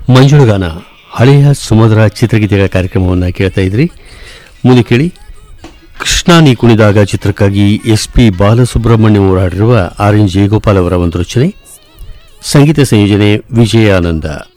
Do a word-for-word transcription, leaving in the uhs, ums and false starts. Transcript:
ಮಂಜುಳಗಾನ ಹಳೆಯ ಸುಮಧುರ ಚಿತ್ರಗೀತೆಗಳ ಕಾರ್ಯಕ್ರಮವನ್ನು ಕೇಳ್ತಾ ಇದ್ರಿ. ಮುಂದೆ ಕೇಳಿ ಕೃಷ್ಣ ನೀ ಕುಣಿದಾಗ ಚಿತ್ರಕ್ಕಾಗಿ ಎಸ್ ಪಿ ಬಾಲಸುಬ್ರಹ್ಮಣ್ಯಂ ಅವರು ಹಾಡಿರುವ ಆರ್ ಎನ್ ಜಯಗೋಪಾಲ್ ಅವರ ಒಂದು ರಚನೆ, ಸಂಗೀತ ಸಂಯೋಜನೆ ವಿಜಯಾನಂದ.